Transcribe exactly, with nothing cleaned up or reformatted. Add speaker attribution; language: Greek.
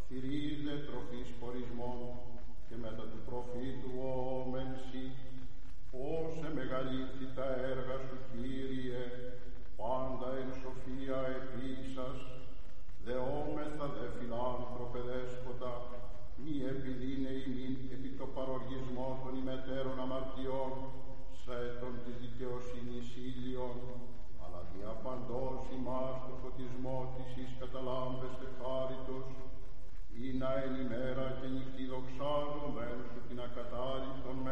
Speaker 1: θυρίζε τροφής πορισμών, και μετά του προφήτου όμενσι, όσε μεγαλύτερη τα έργα σου, Κύριε, πάντα εν σοφία επίσας, δεόμεθα δε φιλάνθρωπε δέσποτα, μη επιδίνε ημίν επί το παροργισμό των ημετέρων αμαρτιών, σέτων της δικαιοσύνης ήλιον, αλλά δια παντός ημάς το φωτισμό